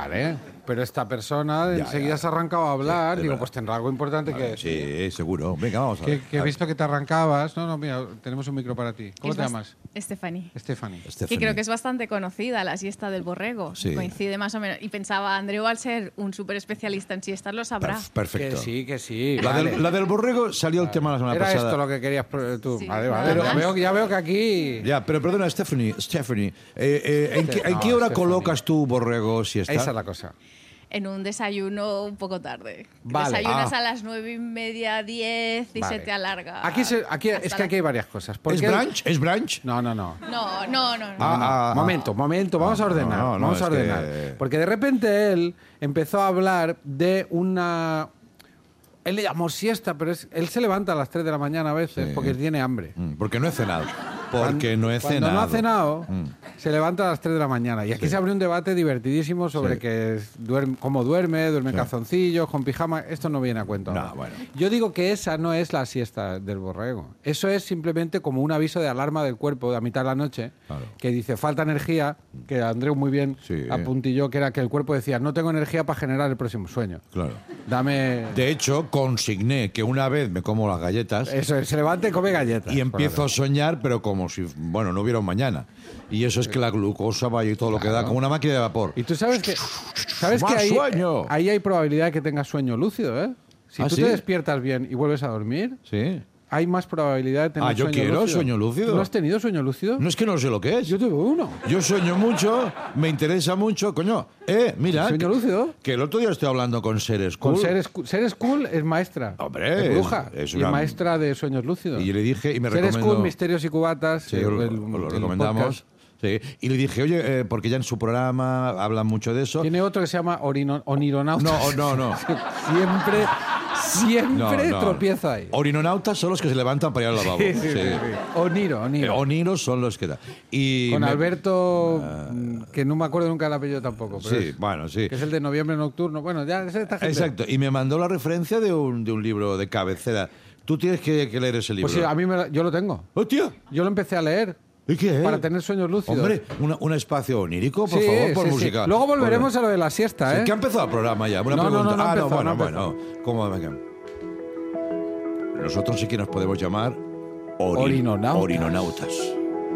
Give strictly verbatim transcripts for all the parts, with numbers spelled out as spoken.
Vale, pero esta persona Ya, enseguida ya. se ha arrancado a hablar. Sí, Digo, verdad. pues tendrá algo importante que Vale, decir. sí, seguro. Venga, vamos a ver. Que, que he visto que te arrancabas. No, no, mira, tenemos un micro para ti. ¿Cómo Es te bast- llamas? Stephanie. Stephanie. Que Stephanie. creo que es bastante conocida, la siesta del borrego. Sí. Coincide más o menos. Y pensaba, Andreu, al ser un súper especialista en siestas, lo sabrá. Perf- Perfecto. Que sí, que sí. La, vale. del, la del borrego salió el tema la semana Era pasada. esto lo que querías pro- tú. Sí, Vale, vale. nada Ya más. veo, ya veo que aquí... Ya, pero perdona, Stephanie, Stephanie eh, eh, ¿en, qué, en No, qué hora Stephanie. colocas tu borrego si está? Esa es la cosa. En un desayuno un poco tarde. Vale. Desayunas Ah. a las nueve y media, diez y Vale. se te alarga. Aquí, se- aquí hasta es que la- aquí hay varias cosas. ¿Es Porque- brunch? ¿Es brunch? No, no, no. No, no, no. no. Ah, ah, ah. Momento, momento, vamos a ordenar. no, no, vamos a es que- ordenar. Porque de repente él empezó a hablar de una. Él le llamó siesta, pero es- él se levanta a las tres de la mañana a veces Sí. porque tiene hambre. Mm, Porque no he cenado. Porque no he Cuando cenado. no ha cenado, Mm. se levanta a las tres de la mañana. Y aquí se abre un debate divertidísimo sobre Sí. que es- duerme, cómo duerme, duerme en Sí. calzoncillos, con pijama. Esto no viene a cuento. No, ahora. bueno. Yo digo que esa no es la siesta del borrego. Eso es simplemente como un aviso de alarma del cuerpo a mitad de la noche Claro. que dice falta energía, que Andreu muy bien Sí. apuntilló, que era que el cuerpo decía no tengo energía para generar el próximo sueño. Claro. Dame... De hecho, consigné que una vez me como las galletas Eso es, se levanta y come galletas. y empiezo a soñar, pero como si, bueno, no hubiera un mañana. Y eso es que la glucosa vaya y todo lo que da, como una máquina de vapor. Y tú sabes que, sabes que ¡Más ahí, sueño! ahí hay probabilidad de que tengas sueño lúcido, ¿eh? Si ¿Ah, tú sí? te despiertas bien y vuelves a dormir, Sí. hay más probabilidad de tener Ah, yo sueño quiero lúcido. sueño lúcido. ¿Tú no has tenido sueño lúcido? No es que no sé lo que es. Yo tuve uno. Yo sueño mucho, me interesa mucho, coño. Eh, mira. ¿Sueño que, lúcido? que el otro día estoy hablando con Seres Con Cool. Ser School. Ser School es maestra. Hombre, es bruja. es- es y una- es maestra de sueños lúcidos. Y yo le dije, y me Ser recomendó. School, Misterios y Cubatas. Sí, el- lo, el- lo el recomendamos. podcast. Sí. Y le dije, oye, eh, porque ya en su programa hablan mucho de eso. Tiene otro que se llama Orino- Onironautas. No, no, no. siempre, siempre No, no. tropieza ahí. Orinonautas son los que se levantan para ir al lavabo. Sí, sí, sí, sí. Oniro, Eh, Oniro. Oniros son los que da. Y Con me- Alberto, mm, que no me acuerdo nunca el apellido tampoco. Pero Sí, es- bueno, sí. Que es el de Noviembre Nocturno. Bueno, ya es esta gente. Exacto. Y me mandó la referencia de un, de un libro de cabecera. Tú tienes que, que leer ese libro. Pues sí, a mí me la- yo lo tengo. ¡Hostia! Yo lo empecé a leer ¿Y qué es? para tener sueños lúcidos. Hombre, una- un espacio onírico, por Sí, favor, por sí, sí. música. Luego volveremos Por- a lo de la siesta, Sí, ¿eh? que ha empezado el programa ya. Una No, no, pregunta. no, no ha ah, empezado, no, bueno, no ha empezado. bueno. ¿Cómo venga? Nosotros sí que nos podemos llamar ori- Orinonautas. orinonautas.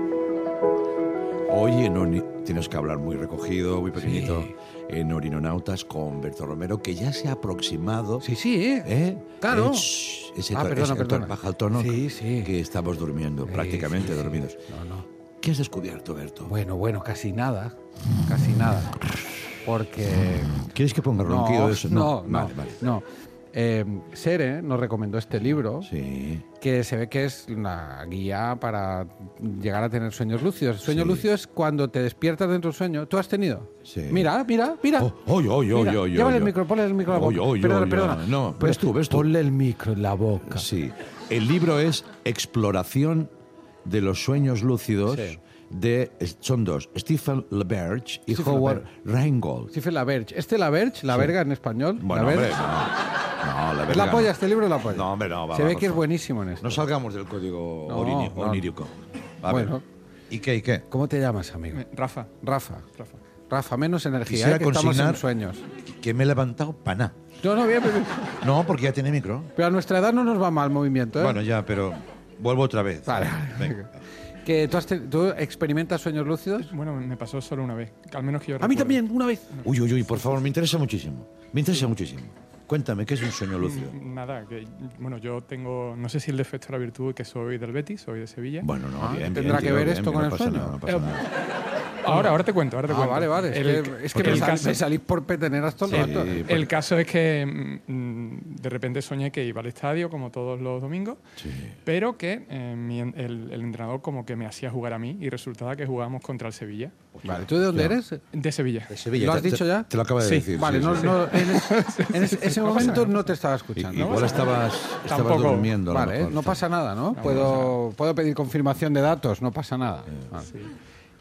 Hoy en Oni- tienes que hablar muy recogido, muy pequeñito, en Orinonautas con Berto Romero, que ya se ha aproximado. Sí, sí, ¿eh? ¿Eh? Claro. Eh, shh, ese Ah, to- perdona, ese tono, perdona. baja el tono. Sí, sí. Que estamos durmiendo, prácticamente sí, sí. dormidos. No, no. ¿Qué has descubierto, Berto? Bueno, bueno, casi nada. Casi nada. Porque... ¿Quieres que ponga ronquido no, de eso? no, no, Vale, vale. no. Eh, Sere nos recomendó este libro Sí. que se ve que es una guía para llegar a tener sueños lúcidos. Sueño Sí. lúcido es cuando te despiertas dentro del sueño. ¿Tú has tenido? Sí. Mira, mira, mira. Oh, oy, oy, oy, Mira, oy, llévale oy, el oy. micro, ponle el micro a la Oy, boca. oy, perdona, oy, perdona. oy. No, ves tú, ves tú. Ponle el micro en la boca. Sí. El libro es Exploración de los sueños lúcidos. Sí. De, son dos, Stephen LaBerge y Stephen Howard LaBerge. Rheingold. Stephen LaBerge. ¿Este LaBerge? ¿La verga en español? Bueno, ¿La hombre, verga? no. No, la ¿Es verga la polla? no. ¿Este libro es la polla? No, hombre, no, va, Se va, ve por que es favor. buenísimo en esto. No salgamos del código No, orini- no. onírico. A ver. Bueno. ¿Y qué, y qué? ¿Cómo te llamas, amigo? Eh, Rafa. Rafa. Rafa. Rafa, menos energía, Quisiera ¿eh? que estamos consignar en sueños. que me he levantado para nada. No, no, bien, bien. No, porque ya tiene micro. Pero a nuestra edad no nos va mal el movimiento, ¿eh? Bueno, ya, pero vuelvo otra vez. Vale. Venga. Que tú, has te- ¿Tú experimentas sueños lúcidos? Bueno, me pasó solo una vez. Al menos que yo A mí recuerde. también, una vez. Uy, uy, uy, por favor, me interesa muchísimo. Me interesa muchísimo. Cuéntame, ¿qué es un sueño lúcido? Mm, Nada, que bueno, yo tengo, no sé si el defecto o la virtud, que soy del Betis, soy de Sevilla. Bueno, no, Ah, bien, ¿tendrá bien, que tío, ver bien, esto bien, con no el pasa sueño? nada, no pasa Eh, nada. Ahora, ahora te cuento, ahora te Ah, cuento. vale, vale. Es El- que, es que porque me, el sal- caso- me salís por peteneras todo el Sí, rato. porque- El caso es que mm, de repente soñé que iba al estadio como todos los domingos, Sí. pero que eh, mi en- el, el entrenador como que me hacía jugar a mí y resultaba que jugábamos contra el Sevilla. Vale, ¿tú de dónde eres? De Sevilla. De Sevilla. ¿Lo has Te- dicho te- ya? Te lo acabo de Sí. decir. Vale, sí, no, sí, sí. no, en, es- en es- ese No pasa momento nada. no te estaba I- escuchando. Igual estabas, estabas Tampoco. durmiendo. a lo Vale, mejor. no pasa nada, ¿no? No, Puedo, puedo pedir confirmación de datos, no pasa nada. Vale.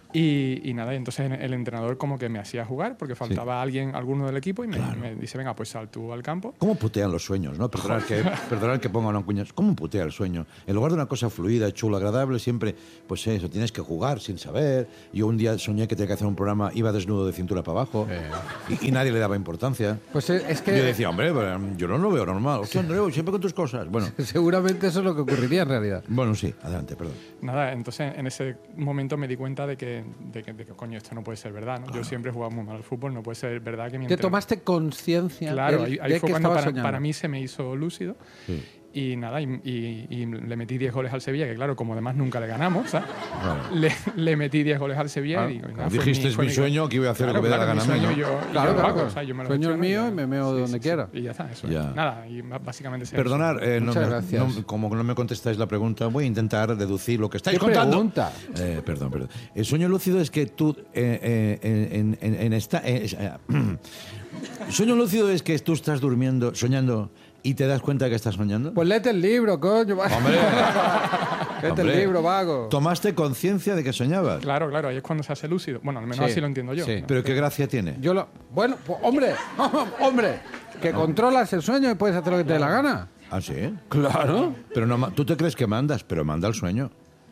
Y, y nada, y entonces el entrenador como que me hacía jugar porque faltaba Sí. alguien, alguno del equipo y me, Claro. me dice, venga, pues sal tú al campo. ¿Cómo putean los sueños, no? Perdonad que, perdonad que ponga una cuña. ¿Cómo putea el sueño? En lugar de una cosa fluida, chula, agradable, siempre, pues eso, tienes que jugar sin saber. Yo un día soñé que tenía que hacer un programa, iba desnudo de cintura para abajo y, y nadie le daba importancia. Pues es es que Yo decía, hombre, pero yo no lo veo normal. Hostia, Andreu, siempre con tus cosas. Bueno, seguramente eso es lo que ocurriría en realidad. bueno, sí, adelante, perdón. Nada, entonces en ese momento me di cuenta de que, de que, de que, coño, esto no puede ser verdad, ¿no? Claro. Yo siempre he jugado muy mal al fútbol, no puede ser verdad que mi Que entrenador- tomaste conciencia Claro, de, ahí, ahí de fue que cuando estabas para, soñando. para mí se me hizo lúcido. Sí. Y nada, y, y- y le metí diez goles al Sevilla, que claro, como además nunca le ganamos, ¿sabes? Claro. Le, le metí diez goles al Sevilla Claro. y digo, nada, Como fue dijiste, es fue mi sueño, que voy a hacer lo que me dé la mi gana a mí, sueño, ¿no? yo, y Claro, yo claro, lo hago, claro. o sea, yo me lo Sueño el gestiono mío ya. y me meo donde quiera. Y ya está, eso Ya. es. Nada, y b- básicamente es eso. Perdonar, eh, no, Muchas no- gracias. no- como no me contestáis la pregunta, voy a intentar deducir lo que estáis ¿Qué contando. pregunta? Eh, perdón, perdón. El sueño lúcido es que tú eh, eh, en, en- en esta... eh, eh, sueño lúcido es que tú estás durmiendo, soñando y te das cuenta que estás soñando. Pues léete el libro, coño. Hombre, Léete hombre. el libro, vago. Tomaste conciencia de que soñabas. Claro, claro, ahí es cuando se hace lúcido. Bueno, al menos Sí, así lo entiendo yo. sí. ¿no? Pero qué gracia tiene. Yo lo... Bueno, pues, hombre, hombre, que controlas el sueño y puedes hacer lo que te dé la gana. ¿Ah, sí? Claro. Pero no, ma- tú te crees que mandas, pero manda el sueño.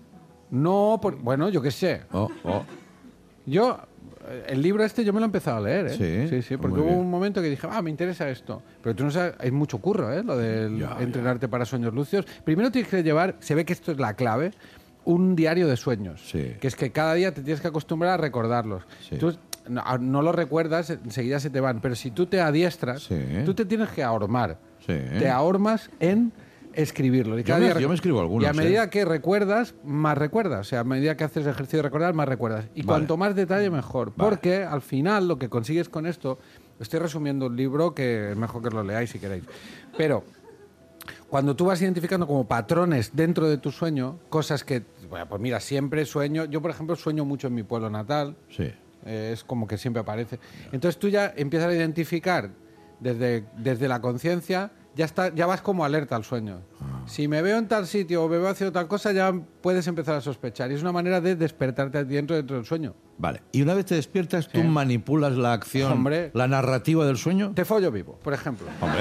No, por- bueno, yo qué sé. Oh, oh. Yo, eh, el libro este yo me lo he empezado a leer, ¿eh? Sí, sí, sí, porque muy hubo bien. un momento que dije, ah, me interesa esto. Pero tú no sabes, hay mucho curro, ¿eh? Lo del Ya, entrenarte para sueños lúcidos. Primero tienes que llevar, se ve que esto es la clave, un diario de sueños. Sí. Que es que cada día te tienes que acostumbrar a recordarlos. Sí. Tú no, no lo recuerdas, enseguida se te van. Pero si tú te adiestras, Sí. tú te tienes que ahormar. Sí. Te ahormas en escribirlo. Y Yo cada me- día yo me escribo algunos, Y a medida ¿eh? que recuerdas, más recuerdas. O sea, a medida que haces ejercicio de recordar, más recuerdas. Y Vale. cuanto más detalle, mejor. Vale. Porque al final lo que consigues con esto... Estoy resumiendo un libro que es mejor que lo leáis si queréis. Pero cuando tú vas identificando como patrones dentro de tu sueño, cosas que... Bueno, pues mira, siempre sueño... Yo, por ejemplo, sueño mucho en mi pueblo natal. Sí. Eh, es como que siempre aparece. Entonces tú ya empiezas a identificar desde, desde la conciencia, ya está, ya vas como alerta al sueño. Si me veo en tal sitio o me veo haciendo tal cosa, ya puedes empezar a sospechar. Y es una manera de despertarte dentro, dentro del sueño. Vale. Y una vez te despiertas, tú Sí. manipulas la acción, Hombre. la narrativa del sueño. Te follo vivo, por ejemplo. Hombre.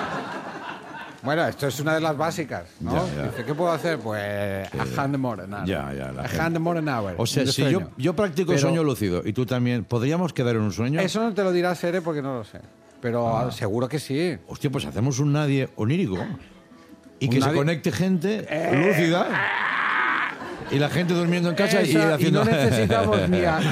Bueno, esto es una de las básicas, ¿no? Ya, ya. Dice, ¿qué puedo hacer? Pues a hand more an hour. Ya, ya, la A gente. hand more an hour. O sea, de si yo, sueño. yo practico Pero sueño lúcido y tú también, ¿podríamos quedar en un sueño? Eso no te lo dirá Sere porque no lo sé. Pero Ah. seguro que sí. Hostia, pues hacemos un nadie onírico y ¿Un que se nadie? conecte gente lúcida y la gente durmiendo en casa y Esa, haciendo... no necesitamos ni a,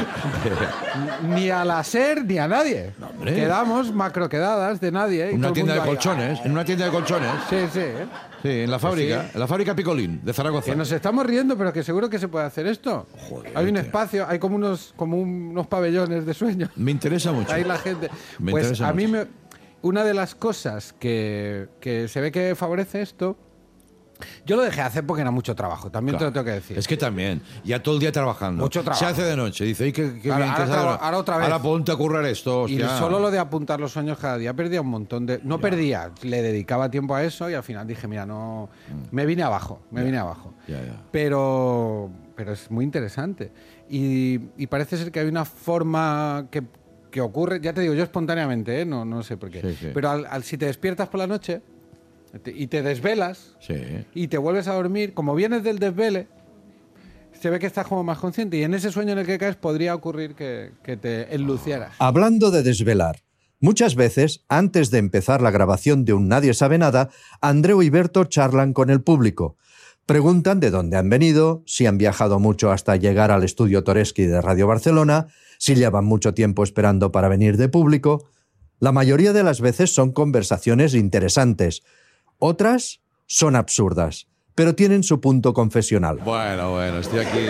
ni a la SER ni a nadie. hombre. Quedamos macro quedadas de nadie. y una todo el tienda de mundo ahí, colchones, en una tienda de colchones. ah, Sí, sí. ¿eh? Sí, en la fábrica, sí. en la fábrica Picolín de Zaragoza. Que nos estamos riendo, pero que seguro que se puede hacer esto. Joder, hay un tío. espacio, hay como unos, como unos pabellones de sueño. Me interesa mucho. Ahí la gente. Me Pues interesa a mí mucho. me, una de las cosas que, que se ve que favorece esto. Yo lo dejé hacer porque era mucho trabajo, también Claro. te lo tengo que decir. Es que también, ya todo el día trabajando. Mucho trabajo. Se hace de noche, dice, "Ay, qué, qué Ahora- bien que ahora se hace". traba- ahora otra vez. Ahora ponte a currar esto, Y hostia. solo lo de apuntar los sueños cada día perdía un montón de... No perdía, le dedicaba tiempo a eso y al final dije, mira, no... Me vine abajo, me vine abajo. Ya, ya. Pero, pero es muy interesante. Y, y parece ser que hay una forma que, que ocurre, ya te digo, yo espontáneamente, ¿eh? no, no sé por qué. Sí, sí. Pero al, al- si te despiertas por la noche te- y te desvelas Sí. y te vuelves a dormir, como vienes del desvele, se ve que estás como más consciente y en ese sueño en el que caes podría ocurrir que, que te enlucieras. Hablando de desvelar, muchas veces, antes de empezar la grabación de un Nadie sabe nada, Andreu y Berto charlan con el público. Preguntan de dónde han venido, si han viajado mucho hasta llegar al estudio Toresky de Radio Barcelona, si llevan mucho tiempo esperando para venir de público. La mayoría de las veces son conversaciones interesantes. Otras son absurdas, pero tienen su punto confesional. Bueno, bueno, estoy aquí.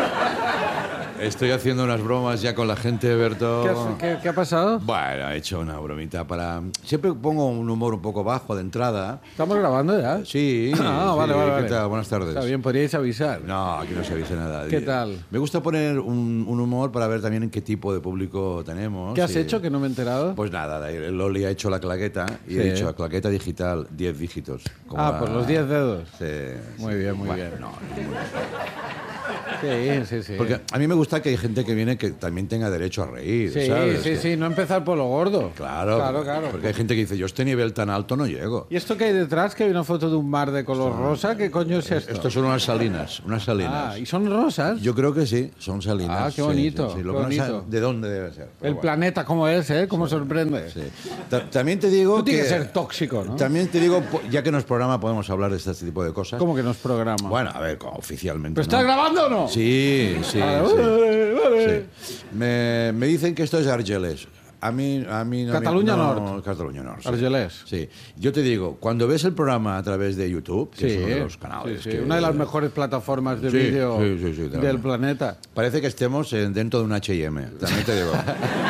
Estoy haciendo unas bromas ya con la gente, Berto. ¿Qué, has- qué- qué ha pasado? Bueno, he hecho una bromita para... Siempre pongo un humor un poco bajo de entrada. ¿Estamos grabando ya? Sí. Ah, sí. vale, vale, ¿Qué vale. tal? Buenas tardes. Está bien, podríais avisar. No, aquí no se avisa nada. ¿Qué tal? Me gusta poner un, un humor para ver también en qué tipo de público tenemos. ¿Qué has y- hecho que no me he enterado? Pues nada, el Loli ha hecho la claqueta y he Sí. dicho claqueta digital, diez dígitos. como ah, la- pues los diez dedos. Sí, Muy sí. bien, muy Bueno, bien. no, Sí, sí, sí. Porque a mí me gusta que hay gente que viene que también tenga derecho a reír, Sí, ¿sabes? sí, Que- sí, no empezar por lo gordo. Claro, claro, claro. porque hay gente que dice, yo este nivel tan alto no llego. ¿Y esto que hay detrás? Que hay una foto de un mar de color rosa. ¿Qué coño es esto? Esto son unas salinas, unas salinas. Ah, ¿y son rosas? Yo creo que sí, son salinas. Ah, qué sí, bonito, sí, sí. Lo qué que no sé bonito. de dónde debe ser. pero El bueno. planeta, ¿cómo es, eh? ¿Cómo sorprende? Sí. Ta- También te digo Tú que... tienes que ser tóxico, ¿no? También te digo, po- ya que no es programa, podemos hablar de este tipo de cosas. ¿Cómo que no es programa? Bueno, a ver, como oficialmente. ¿Pero estás ¿no? grabando o no? Sí, sí, Vale, sí. vale, vale. Sí. Me, me dicen que esto es Argelès. A mí, a mí no. Cataluña no, Nord. Cataluña Nord. Sí. Argelès. Sí. Yo te digo, cuando ves el programa a través de YouTube, que Sí, es uno de eh. los canales. Sí, sí. que- Una de las mejores plataformas de Sí, vídeo sí, sí, sí, del también. planeta. Parece que estemos en- dentro de un H y M, también te digo.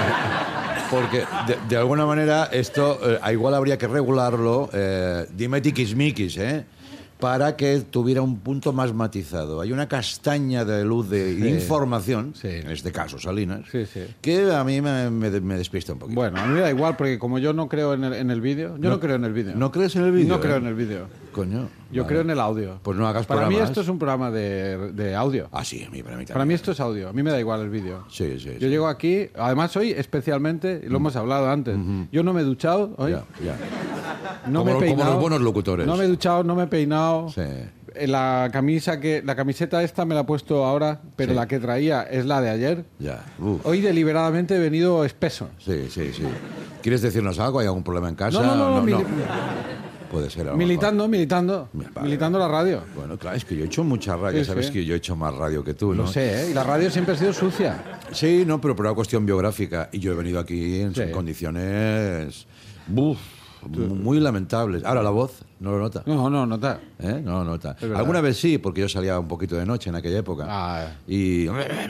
Porque de, de alguna manera esto eh, igual habría que regularlo, eh, dime tiquismiquis, ¿eh? Para que tuviera un punto más matizado. Hay una castaña de luz de Sí. información, Sí. en este caso Salinas, Sí, sí. que a mí me, me, me despista un poquito. Bueno, a mí me da igual, porque como yo no creo en el, en el vídeo, yo no, No- creo en el vídeo. ¿No crees en el vídeo? No creo eh? en el vídeo. Coño. Yo vale. creo en el audio. Pues no hagas Para mí programas. esto es un programa de, de audio. Ah, sí, a mí, para mí también. Para mí esto es audio. A mí me da igual el vídeo. Sí, sí, Yo sí. llego aquí, además hoy especialmente, y lo hemos hablado antes, yo no me he duchado hoy, Ya, ya. no Como- me he como peinado. los buenos locutores. No me he duchado, no me he peinado. Sí. Eh, La camisa que la camiseta esta me la he puesto ahora, pero Sí. la que traía es la de ayer. Ya. Uf. Hoy deliberadamente he venido espeso. Sí, sí, sí. ¿Quieres decirnos algo? ¿Hay algún problema en casa? No, no, no, mili- Puede ser. a lo militando, militando, Vale, militando la radio. mejor. Bueno, claro, es que yo he hecho mucha radio. Sí, Sabes sí. que yo he hecho más radio que tú, ¿no? Lo sé, ¿eh? Y la radio siempre ha sido sucia. Sí, no, pero por una cuestión biográfica. Y yo he venido aquí en Sí. condiciones... Uf, muy lamentables. Ahora, la voz, ¿no lo nota? No, no, nota. ¿Eh? No, no nota. verdad. Alguna vez sí, porque yo salía un poquito de noche en aquella época. Ah. Y...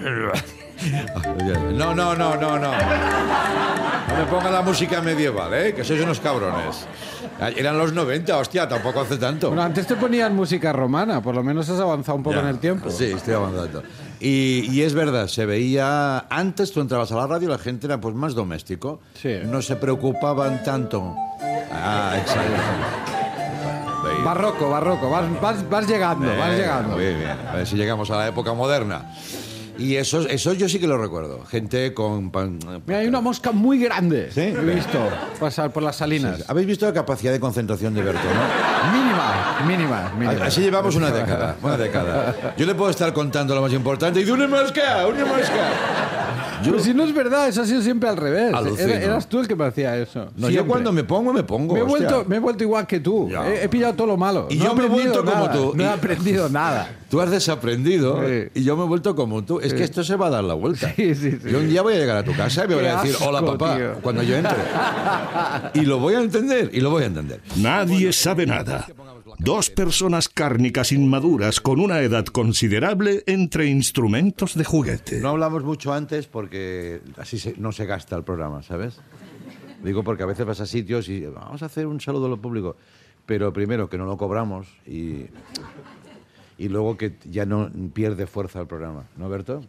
No, no, no, no, no. No me ponga la música medieval, ¿eh? Que sois unos cabrones. Eran los noventa, hostia, tampoco hace tanto. Bueno, antes te ponían música romana, por lo menos has avanzado un poco Ya. en el tiempo. Sí, estoy avanzando. Y, y es verdad, se veía... Antes tú entrabas a la radio y la gente era pues más doméstico. Sí. No se preocupaban tanto. Ah, exacto. Veis. Barroco, barroco, vas, vas, vas llegando, vas Eh, llegando. Muy bien, a ver si llegamos a la época moderna. Y eso, eso yo sí que lo recuerdo. Gente con... pan- Mira, hay una mosca muy grande. ¿Sí? He visto pasar por las salinas. ¿Habéis visto la capacidad de concentración de Berto, no? Mínima, mínima, mínima. Así llevamos una década, una década. Yo le puedo estar contando lo más importante y de una mosca, una mosca. Yo, Pero si no es verdad, eso ha sido siempre al revés. Alucino. Era- eras tú el que me hacía eso. no, yo Siempre. cuando me pongo, me pongo. Me he, hostia. vuelto, me he vuelto igual que tú. Ya. He, he pillado todo lo malo. Y No yo he me he aprendido vuelto como nada. tú. No he Y- aprendido nada. Tú has desaprendido Sí. y yo me he vuelto como tú. Es que esto se va a dar la vuelta. Sí, sí, sí. Yo un día voy a llegar a tu casa y me voy Qué a decir, asco, hola papá, tío. cuando yo entre. Y lo voy a entender, y lo voy a entender. Nadie sabe nada. Dos personas cárnicas inmaduras con una edad considerable entre instrumentos de juguete. No hablamos mucho antes porque así se- no se gasta el programa, ¿sabes? Digo porque a veces vas a sitios y vamos a hacer un saludo a lo público, pero primero que no lo cobramos y, y luego que ya no pierde fuerza el programa, ¿no, Berto?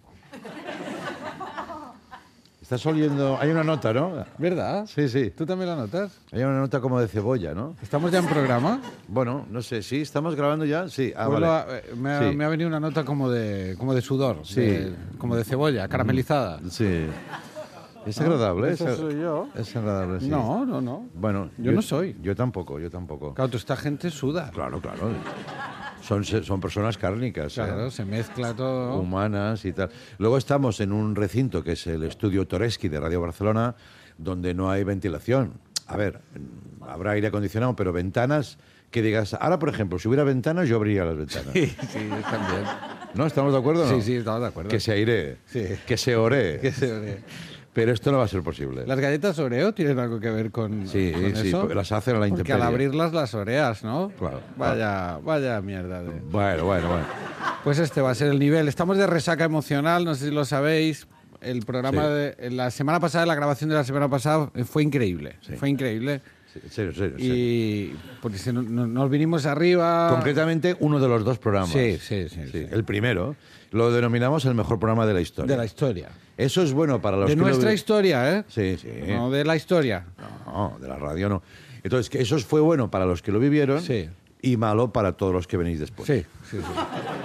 Estás oliendo... Hay una nota, ¿no? ¿Verdad? Sí, sí. ¿Tú también la notas? Hay una nota como de cebolla, ¿no? ¿Estamos ya en programa? Bueno, no sé, ¿sí? ¿Estamos grabando ya? Sí. Ah, Pues vale. lo ha- eh, me, ha, Sí. me ha venido una nota como de, como de sudor, Sí. de- como de cebolla, caramelizada. Sí. Es agradable. esa es, soy yo. Es agradable, sí. No, no, no. Bueno, Yo no soy. Yo tampoco, yo tampoco. Claro, toda esta gente suda. Claro, claro. Son, son personas cárnicas, ¿eh? Claro, se mezcla todo. Humanas y tal. Luego estamos en un recinto que es el estudio Toreski de Radio Barcelona, donde no hay ventilación. A ver, habrá aire acondicionado, pero ventanas que digas... Ahora, por ejemplo, si hubiera ventanas, yo abriría las ventanas. Sí, sí, yo también. ¿No? ¿Estamos de acuerdo o no? Sí, sí, estamos de acuerdo. Que se airee, Sí. que se oree. Que se ore. Pero esto no va a ser posible. ¿Las galletas Oreo tienen algo que ver con, Sí, con sí, eso? porque las hacen a la Porque intemperie. al abrirlas las oreas, ¿no? Claro. Vaya, vaya mierda. De... Bueno, bueno, bueno. Pues este va a ser el nivel. Estamos de resaca emocional, no sé si lo sabéis. El programa Sí. de en la semana pasada, la grabación de la semana pasada eh, fue increíble. Sí. Fue increíble. Sí, en serio, en serio, en serio. Y porque si no- no- nos vinimos arriba. Concretamente, uno de los dos programas. Sí, sí, sí, sí. El primero lo denominamos el mejor programa de la historia. De la historia. Eso es bueno para los De que lo nuestra vi- historia, ¿eh? Sí, sí. No de la historia. No, de la radio no. Entonces, que eso fue bueno para los que lo vivieron Sí. y malo para todos los que venís después. Sí, sí, sí.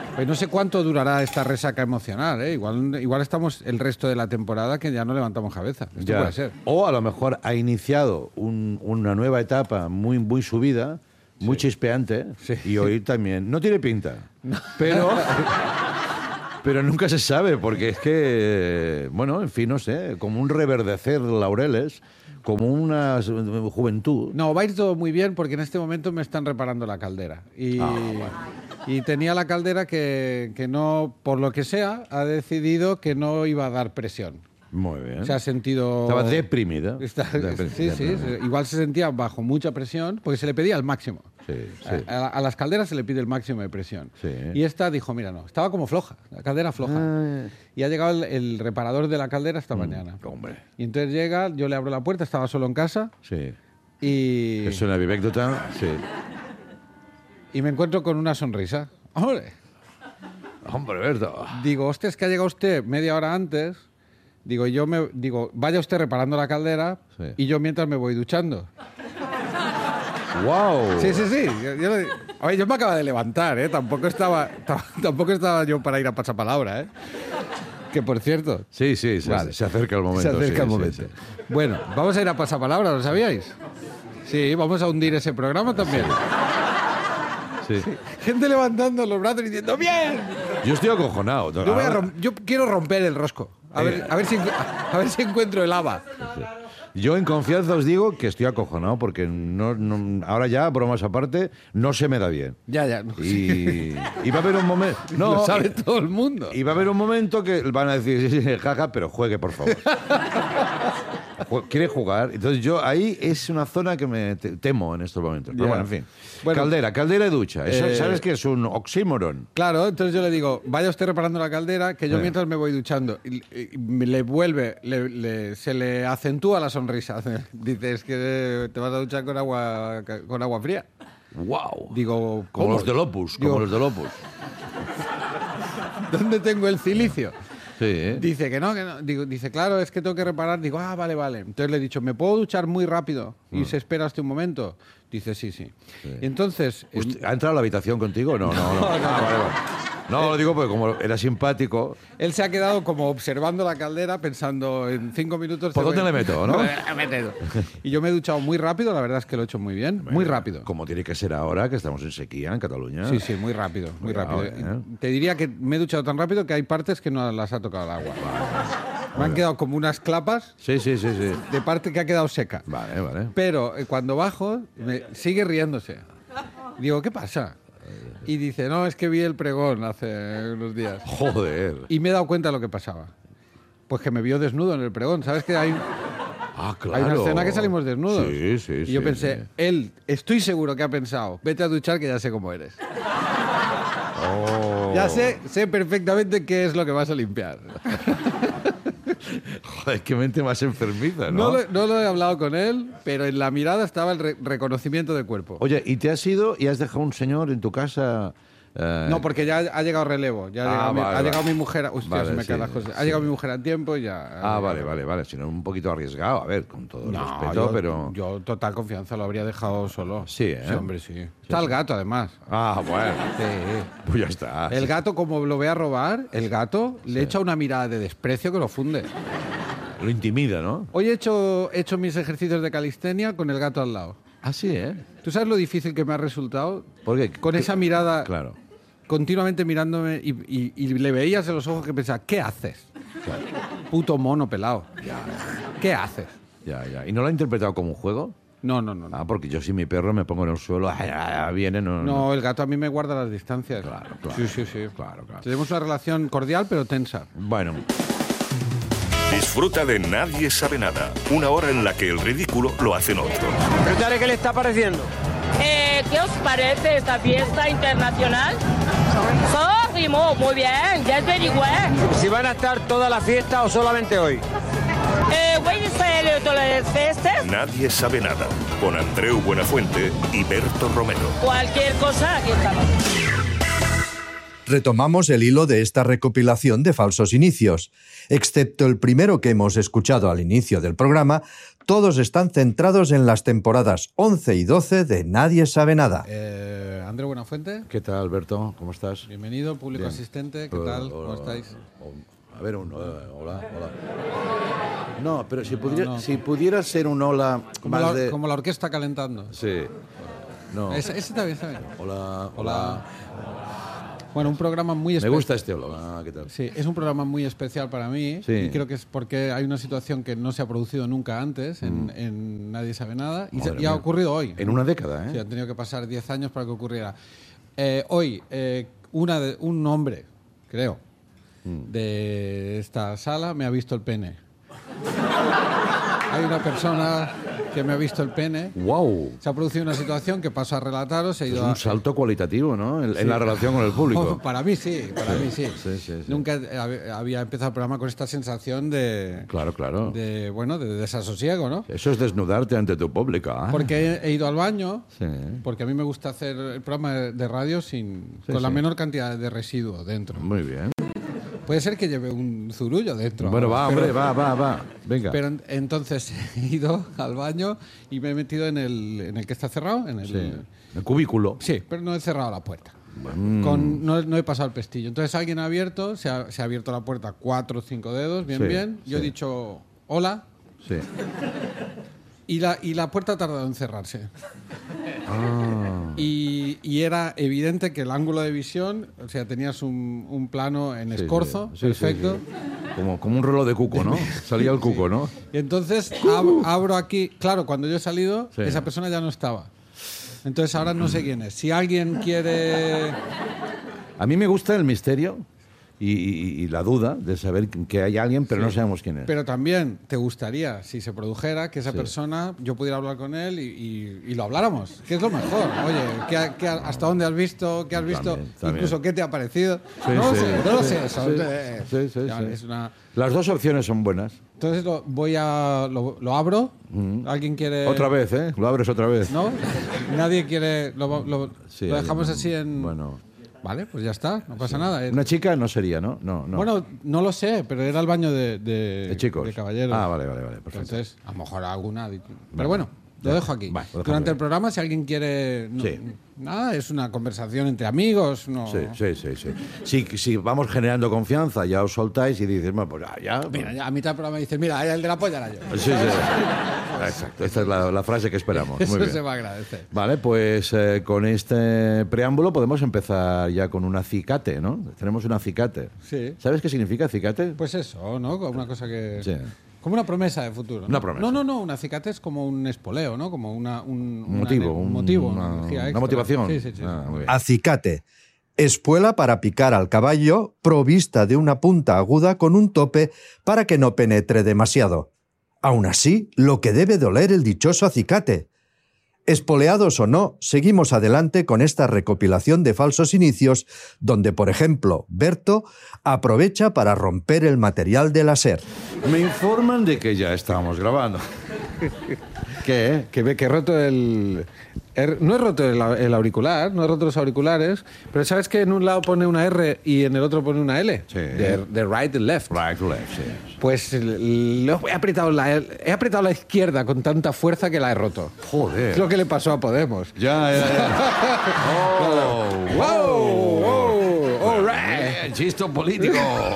Pues no sé cuánto durará esta resaca emocional, ¿eh? Igual, igual estamos el resto de la temporada que ya no levantamos cabeza. Esto Ya. puede ser. O a lo mejor ha iniciado un- una nueva etapa muy, muy subida, muy chispeante, Sí. y hoy también. No tiene pinta, pero, pero nunca se sabe, porque es que, bueno, en fin, no sé, como un reverdecer laureles, como una juventud. No, va a ir todo muy bien porque en este momento me están reparando la caldera. Y, y tenía la caldera que, que no, por lo que sea, ha decidido que no iba a dar presión. Muy bien. Se ha sentido... Estaba deprimida. Está- Depri- sí, sí, deprimida. sí. Igual se sentía bajo mucha presión porque se le pedía el máximo. Sí, sí. A, a- a las calderas se le pide el máximo de presión. Sí. Y esta dijo, mira, no, estaba como floja, la caldera floja. Ah. Y ha llegado el, el reparador de la caldera esta mañana. Hombre, Y entonces llega, yo le abro la puerta, estaba solo en casa sí. y, Es una vivécdota, sí. y me encuentro con una sonrisa. ¡Hombre! Hombre, verdad. Digo, hostia, es que ha llegado usted media hora antes. Digo, yo me digo, vaya usted reparando la caldera Sí. y yo mientras me voy duchando. ¡Wow! Sí, sí, sí. Yo, yo, lo- a ver, yo me acabo de levantar, ¿eh? Tampoco estaba, ta- tampoco estaba yo para ir a pasapalabra, ¿eh? Que por cierto, Sí, sí, se, Vale. se acerca el momento. se acerca sí, el sí, momento. sí. Bueno, vamos a ir a pasapalabra, ¿lo sabíais? Sí, vamos a hundir ese programa también. Sí. Gente levantando los brazos y diciendo ¡bien! Yo estoy acojonado. Yo, voy a Ahora- rom- yo quiero romper el rosco. A ver, a ver, si, encu- a ver si encuentro el haba. Yo en confianza os digo que estoy acojonado porque no, no- ahora ya, bromas aparte, no se me da bien. Ya, ya. no, Y, y va a haber un momento... No, lo sabe y, todo el mundo. y va a haber un momento que van a decir, sí, sí, jaja, pero juegue, por favor. Jue- Quiere jugar. Entonces yo ahí es una zona que me te- temo en estos momentos. Pero Ya. bueno, en fin. Bueno, caldera, caldera y ducha. Eso, eh, ¿sabes qué es un oxímoron? Claro, entonces yo le digo, vaya usted reparando la caldera, que yo Eh. mientras me voy duchando. Y, y me le vuelve, le- le- se le acentúa la sonrisa. Dice, es que te vas a duchar con agua, con agua fría. ¡Wow! Digo, Como ¿cómo? los del Opus, Digo, como los del Opus. ¿Dónde tengo el cilicio? Sí, ¿eh? Dice que no, que no. Digo, dice, claro, es que tengo que reparar. Digo, ah, vale, vale. Entonces le he dicho, ¿me puedo duchar muy rápido? Y se espera hasta un momento. Dice, sí, sí. Y entonces... eh, ¿Usted ¿Ha entrado a la habitación contigo? No, no, no. No, no, Ah, no. vale, vale. No, lo digo porque como era simpático. él se ha quedado como observando la caldera pensando en cinco minutos... ¿Por te dónde voy- le meto, no? Le meto. Y yo me he duchado muy rápido, la verdad es que lo he hecho muy bien. Muy rápido. Como tiene que ser ahora, que estamos en sequía en Cataluña. Sí, sí, muy rápido, muy Cuidado, rápido. ¿eh? Te diría que me he duchado tan rápido que hay partes que no las ha tocado el agua. Me han quedado como unas clapas Sí, sí, sí, sí. de parte que ha quedado seca. Vale, vale. Pero eh, cuando bajo, me sigue riéndose. Digo, ¿qué pasa? Y dice, no, es que vi el pregón hace unos días. Joder. Y me he dado cuenta de lo que pasaba. Pues que me vio desnudo en el pregón. ¿Sabes que hay, Ah, claro. hay una escena que salimos desnudos? Sí, sí, Y sí. yo pensé, él, estoy seguro que ha pensado, vete a duchar que ya sé cómo eres. Oh. Ya sé, sé perfectamente qué es lo que vas a limpiar. Joder, qué mente más enfermiza, No ¿no? lo, no lo he hablado con él, pero en la mirada estaba el re- reconocimiento de cuerpo. Oye, ¿y te has ido y has dejado un señor en tu casa? eh, No, porque ya ha llegado relevo. Ya ha, Ah, llegado, mi, vale, ha llegado vale. mi mujer. Hostia, Vale, se me sí, caen las cosas. Ha sí. llegado mi mujer a tiempo y ya. ha Ah, vale, llegado. vale, vale. Sino un poquito arriesgado, a ver, con todo el No, respeto, yo, pero. yo total confianza lo habría dejado solo. Sí, ¿eh? Sí, hombre, sí. Está el gato, además. Ah, bueno. Sí. Pues ya está. El gato, como lo ve a robar, el gato le echa una mirada de desprecio que lo funde. Lo intimida, ¿no? Hoy he hecho, he hecho mis ejercicios de calistenia con el gato al lado. Ah, sí, ¿eh? ¿Tú sabes lo difícil que me ha resultado? Porque Con esa mirada, Claro. continuamente mirándome y, y- y le veías en los ojos que pensaba, ¿qué haces? Puto mono pelado. ¿Qué haces? Ya, ya. ¿Y no lo ha interpretado como un juego? No, no, no. No, Ah, porque yo si mi perro me pongo en el suelo, ah, ah, ah, viene, no, No, el gato a mí me guarda las distancias. Claro, claro. Sí, sí, sí. Claro, claro. Tenemos una relación cordial pero tensa. Bueno, Disfruta de Nadie sabe nada, una hora en la que el ridículo lo hacen otros. Preguntarle qué le está pareciendo. Eh, ¿Qué os parece esta fiesta internacional? Sorry, muy bien, ya es very well. Si van a estar toda la fiesta o solamente hoy. Eh, voy a ser todas las fiestas. Nadie sabe nada, con Andreu Buenafuente y Berto Romero. Cualquier cosa, aquí estamos. Retomamos el hilo de esta recopilación de falsos inicios. Excepto el primero que hemos escuchado al inicio del programa, Todos están centrados en las temporadas once y doce de Nadie sabe nada. Eh, André Buenafuente. ¿Qué tal, Alberto? ¿Cómo estás? Bienvenido, público Bien. asistente. ¿Qué Hola, tal? hola, ¿Cómo estáis? A ver, un hola, hola. hola. No, pero si pudiera, No, no. si pudiera ser un hola Como más la, de... como la orquesta calentando. Sí. No. Ese, ese está bien, está bien. Hola, hola. Hola. Bueno, un programa muy Me especial. gusta este hola. ¿Qué tal? Sí, es un programa muy especial para mí. Sí. Y creo que es porque hay una situación que no se ha producido nunca antes en, en Nadie sabe nada. Y, se- Madre y ha mía. ocurrido hoy. En una década, ¿eh? Sí, han tenido que pasar diez años para que ocurriera. Eh, hoy, eh, una de- un hombre, creo, Mm. de esta sala me ha visto el pene. Hay una persona que me ha visto el pene. ¡Wow! Se ha producido una situación que paso a relataros. He Es ido un a- salto cualitativo, ¿no? En, en Sí. la relación con el público. Para mí sí, para mí sí. Sí, sí, sí. Nunca hab- había empezado el programa con esta sensación de, Claro, claro. de bueno, de desasosiego, ¿no? Eso es desnudarte ante tu público, ¿eh? Porque he, he ido al baño, Sí. porque a mí me gusta hacer el programa de de radio sin Sí, con la sí. menor cantidad de residuo dentro. Muy bien. Puede ser que lleve un zurullo dentro. Bueno, va, pero- hombre, va, va, va. Venga. Pero en- entonces he ido al baño y me he metido en el, en el que está cerrado. En el, Sí. El cubículo. Sí, pero no he cerrado la puerta. Mm. Con, no, no he pasado el pestillo. Entonces alguien ha abierto, se ha, se ha abierto la puerta cuatro o cinco dedos, bien, Sí, bien. Yo he sí. dicho hola Sí. y la, y la puerta ha tardado en cerrarse. Ah. Y, y era evidente que el ángulo de visión, o sea, tenías un, un plano en Sí, escorzo, sí, sí, perfecto. sí, sí. Como, como un reloj de cuco, ¿no? Salía el cuco, ¿no? Y entonces ab- abro aquí, claro, cuando yo he salido, Sí. esa persona ya no estaba. Entonces ahora no sé quién es. Si alguien quiere... A mí me gusta el misterio y, y- y la duda de saber que hay alguien, pero Sí. no sabemos quién es. Pero también te gustaría, si se produjera, que esa Sí. persona, yo pudiera hablar con él y, y- y lo habláramos, que es lo mejor. Oye, ¿qué, qué- ¿hasta dónde has visto? ¿Qué has visto? También, también. Incluso, ¿qué te ha parecido? Sí, no lo sí, sé, no lo sí, sé. Eso, sí, eh, sí, sí, ya, sí. es una- Las dos opciones son buenas. Entonces lo, voy a... Lo, lo abro. ¿Alguien quiere...? Otra vez, ¿eh? Lo abres otra vez. ¿No? Nadie quiere... Lo, lo- Sí, lo dejamos hay- así en... Bueno. Vale, pues ya está, no pasa nada. Eh, Una chica no sería, ¿no? No, no. Bueno, no lo sé, pero era el baño de, de, de chicos. de caballeros. Ah, vale, vale, vale. Perfecto. Entonces, a lo mejor alguna. Pero bueno, lo dejo aquí. Vale, lo dejamos Durante ahí. el programa, si alguien quiere. No, Sí. Nada, es una conversación entre amigos. No. Sí, sí, sí, sí. Si, si vamos generando confianza, ya os soltáis y dices, bueno, pues ya, ya. Mira, ya a mitad del programa dice: Mira, el de la polla era yo. Sí, sí, sí. Exacto. Esta es la, la frase que esperamos. Eso Muy bien. se va a agradecer. Vale, pues eh, con este preámbulo podemos empezar ya con un acicate, ¿no? Tenemos un acicate. Sí. ¿Sabes qué significa acicate? Pues eso, ¿no? Como una cosa que. Sí. Como una promesa de futuro. ¿no? Una promesa. No, no, no. Un acicate es como un espoleo, ¿no? Como una, un, Un una- motivo, un un- motivo, una- energía una extra. motivación. Sí, sí, sí. Ah, muy bien. Acicate. Espuela para picar al caballo, provista de una punta aguda con un tope para que no penetre demasiado. Aún así, lo que debe doler el dichoso acicate. Espoleados o no, seguimos adelante con esta recopilación de falsos inicios, donde, por ejemplo, Berto aprovecha para romper el material de la SER. Me informan de que ya estábamos grabando. ¿Qué? Que ve que he roto el... he- no he roto el, el auricular, no he roto los auriculares, pero ¿sabes que en un lado pone una R y en el otro pone una L? Sí. De, de right and left. Right to left, sí. Pues lo- he, apretado la, he apretado la izquierda con tanta fuerza que la he roto. Joder. Es lo que le pasó a Podemos. Ya, ya, ya. Oh, ¡Wow! ¡Wow! ¡All right! Bien, chisto político.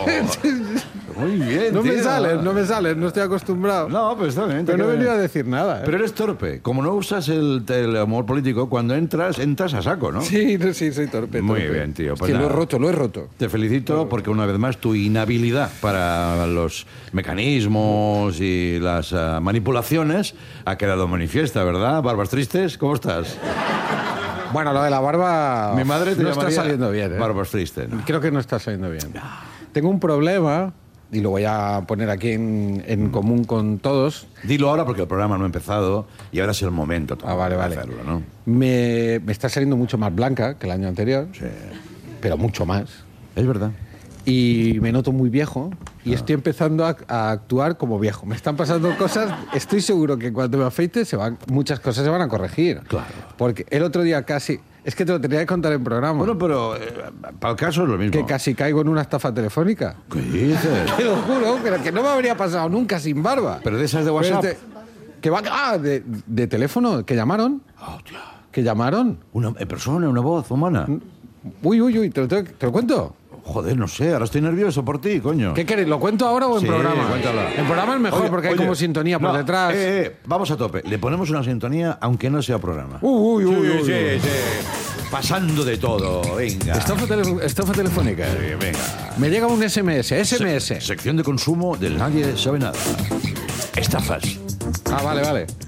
Muy bien, No me tío. sale, no me sale, no estoy acostumbrado. No, pero está bien. te pero no he queda venido a bien. decir nada. ¿eh? Pero eres torpe. Como no usas el, el humor político, cuando entras, entras a saco, ¿no? Sí, no, sí, soy torpe. Muy torpe. bien, tío, Es pues que lo he nada. roto, lo he roto. Te felicito porque una vez más tu inhabilidad para los mecanismos y las ah, manipulaciones ha quedado manifiesta, ¿verdad? Barbas Tristes, ¿cómo estás? Bueno, lo de la barba. Mi madre te no está llamaría saliendo bien. ¿eh? Barbas Tristes. ¿no? Creo que no está saliendo bien. Tengo un problema, y lo voy a poner aquí en, en común con todos. Dilo ahora porque el programa no ha empezado y ahora es el momento Ah, vale, de vale. hacerlo, ¿no? Me, me está saliendo mucho más blanca que el año anterior, Sí. pero mucho más. Es verdad. Y me noto muy viejo y estoy empezando a, a actuar como viejo. Me están pasando cosas, estoy seguro que cuando me afeite se van, muchas cosas se van a corregir. Claro. Porque el otro día casi... Es que te lo tenía que contar en programa. Bueno, pero eh, para el caso es lo mismo. que casi caigo en una estafa telefónica. ¿Qué dices? Te lo juro, pero que no me habría pasado nunca sin barba. Pero de esas de WhatsApp. Pero te- que va... Ah, de, de teléfono, que llamaron. Hostia. Que llamaron. Una eh, persona, una voz humana. Uy, uy, uy, ¿te lo, te, te lo cuento? Joder, no sé, ahora estoy nervioso por ti, coño. ¿Qué querés? ¿Lo cuento ahora o en Sí, programa? cuéntala. En programa es mejor Oye, porque hay oye, como sintonía por no, detrás. Eh, eh, vamos a tope. Le ponemos una sintonía aunque no sea programa. Uy, uy, uy, uy, sí, uy. sí, sí. Pasando de todo, venga. Estafa, tele- estafa telefónica. Sí, venga. Me llega un S M S, S M S. Se- sección de consumo del Nadie Sabe Nada. Estafas. Ah, vale, vale.